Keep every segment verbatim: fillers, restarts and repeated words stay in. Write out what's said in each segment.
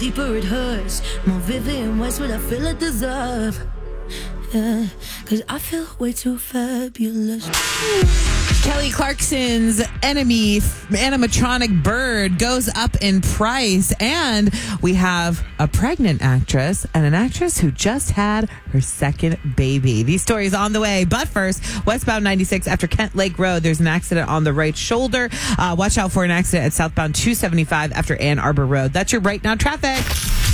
Deeper it hurts, more vivid and worse what I feel I deserve. Yeah, cause I feel way too fabulous. Kelly Clarkson's enemy animatronic bird goes up in price, and we have a pregnant actress and an actress who just had her second baby. These stories on the way, but first, westbound ninety-six after Kent Lake Road, there's an accident on the right shoulder. Uh, watch out for an accident at southbound two seventy-five after Ann Arbor Road. That's your Right Now traffic.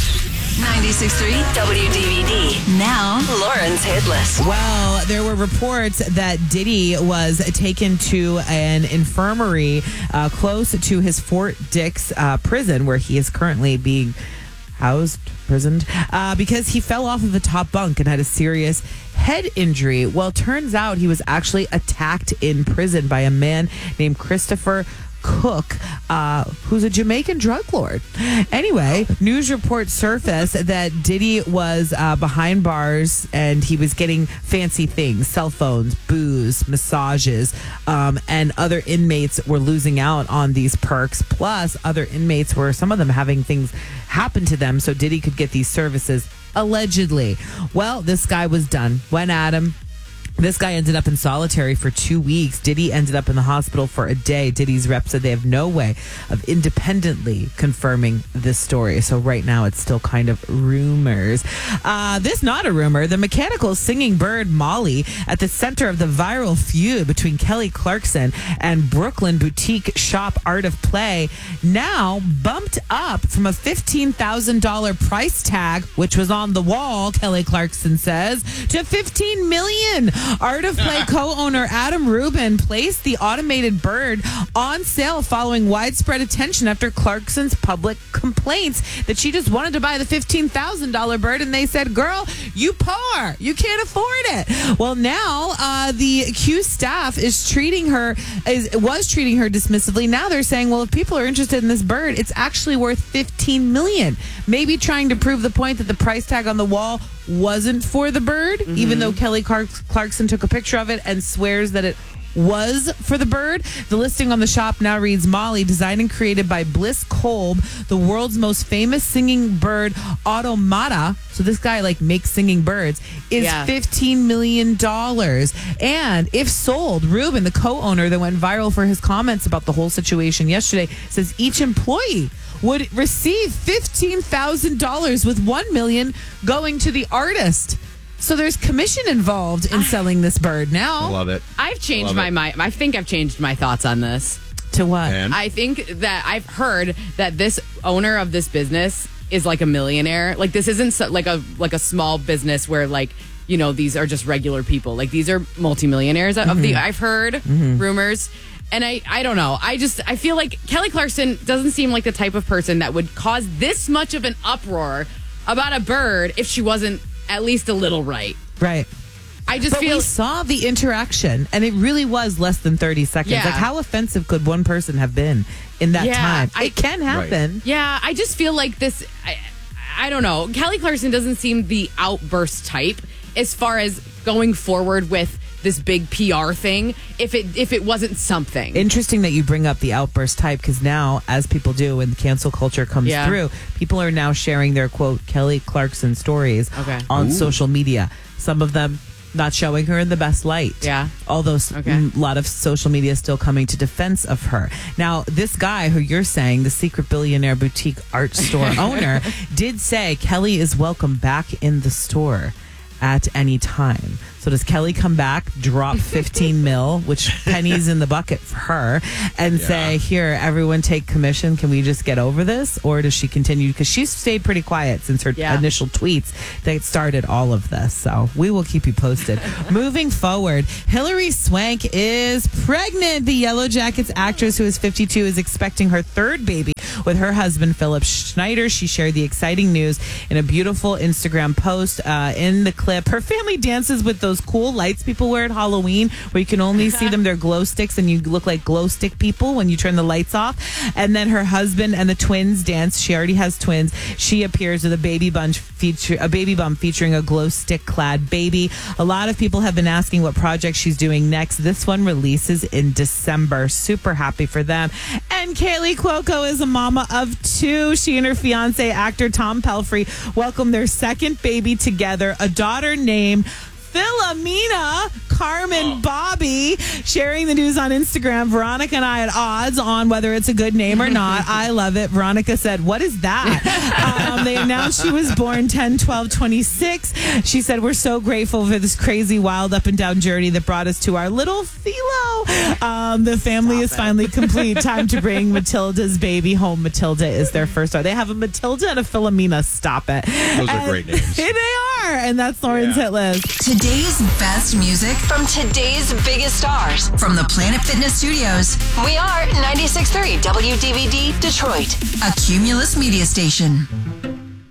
ninety-six point three W D V D. Now, Lauren's Hit List. Well, there were reports that Diddy was taken to an infirmary uh, close to his Fort Dix uh, prison, where he is currently being housed, prisoned, uh, because he fell off of the top bunk and had a serious head injury. Well, turns out he was actually attacked in prison by a man named Christopher Cook, uh, who's a Jamaican drug lord. Anyway, news reports surfaced that Diddy was uh, behind bars and he was getting fancy things, cell phones, booze, massages, um, and other inmates were losing out on these perks. Plus, other inmates were, some of them having things happen to them so Diddy could get these services, allegedly. Well, this guy was done. Went at him. This guy ended up in solitary for two weeks. Diddy ended up in the hospital for a day. Diddy's rep said they have no way of independently confirming this story. So right now it's still kind of rumors. Uh, this not a rumor. The mechanical singing bird Molly, at the center of the viral feud between Kelly Clarkson and Brooklyn boutique shop Art of Play, now bumped up from a fifteen thousand dollars price tag, which was on the wall, Kelly Clarkson says, to fifteen million dollars. Art of Play co-owner Adam Rubin placed the automated bird on sale following widespread attention after Clarkson's public complaints that she just wanted to buy the fifteen thousand dollars bird, and they said, girl, you poor, you can't afford it. Well, now uh, the Q staff is treating her, is, was treating her dismissively. Now they're saying, well, if people are interested in this bird, it's actually worth fifteen million dollars. Maybe trying to prove the point that the price tag on the wall wasn't for the bird, mm-hmm. even though Kelly Clark- Clarkson took a picture of it and swears that it was for the bird. The listing on the shop now reads, Molly, designed and created by Bliss Kolb, the world's most famous singing bird automata. So this guy like makes singing birds, is yeah. fifteen million dollars. And if sold, Rubin, the co-owner that went viral for his comments about the whole situation yesterday, says each employee would receive fifteen thousand dollars, with one million dollars going to the artist. So there's commission involved in selling this bird now. I love it. I've changed Love my it. mind. I think I've changed my thoughts on this. To what? And? I think that I've heard that this owner of this business is like a millionaire. Like this isn't so, like a like a small business where like, you know, these are just regular people. Like these are multimillionaires mm-hmm. of the I've heard mm-hmm. rumors. And I, I don't know. I just, I feel like Kelly Clarkson doesn't seem like the type of person that would cause this much of an uproar about a bird if she wasn't at least a little right. Right. I just but feel... we saw the interaction, and it really was less than thirty seconds. Yeah. Like, how offensive could one person have been in that yeah, time? I, it can happen. Right. Yeah, I just feel like this... I, I don't know. Kelly Clarkson doesn't seem the outburst type as far as going forward with this big P R thing if it if it wasn't something. Interesting that you bring up the outburst type, because now, as people do when cancel culture comes yeah. through, people are now sharing their, quote, Kelly Clarkson stories okay. on Ooh. social media. Some of them not showing her in the best light. Yeah. Although okay. a lot of social media is still coming to defense of her. Now, this guy who you're saying, the secret billionaire boutique art store owner, did say Kelly is welcome back in the store at any time. So does Kelly come back, drop fifteen mil, which pennies in the bucket for her, and Yeah. say, here, everyone take commission. Can we just get over this? Or does she continue? Because she's stayed pretty quiet since her Yeah. initial tweets that started all of this. So we will keep you posted. Moving forward, Hilary Swank is pregnant. The Yellow Jackets actress, who is fifty-two, is expecting her third baby with her husband, Philip Schneider. She shared the exciting news in a beautiful Instagram post. Uh, in the clip, her family dances with those cool lights people wear at Halloween, where you can only see them. They're glow sticks, and you look like glow stick people when you turn the lights off. And then her husband and the twins dance. She already has twins. She appears with a baby bunch feature, a baby bump featuring a glow stick clad baby. A lot of people have been asking what project she's doing next. This one releases in December. Super happy for them. And Kaylee Cuoco is a mom mama of two. She and her fiance, actor Tom Pelphrey, welcomed their second baby together, a daughter named Philomena Carmen Bobby. Sharing the news on Instagram, Veronica and I at odds on whether it's a good name or not. I love it. Veronica said, what is that? um, they announced she was born ten twelve twenty-six. She said, we're so grateful for this crazy, wild, up and down journey that brought us to our little Philo. Um, the family Stop is it. finally complete. Time to bring Matilda's baby home. Matilda is their first daughter. They have a Matilda and a Philomena. Stop it. Those are and, great names. They are. And that's Lauren's Yeah. hit list. Today's best music from today's biggest stars from the Planet Fitness Studios. We are ninety-six point three W D V D Detroit, a Cumulus media station.